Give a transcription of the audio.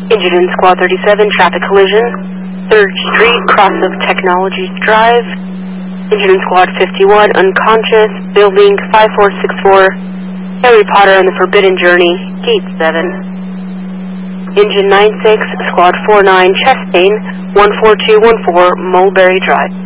Engine in Squad 37, traffic collision. 3rd Street, cross of Technologies Drive. Engine in Squad 51, unconscious, building 5464, Harry Potter and the Forbidden Journey, Gate 7. Engine 96, Squad 49, chest pain, 14214, Mulberry Drive.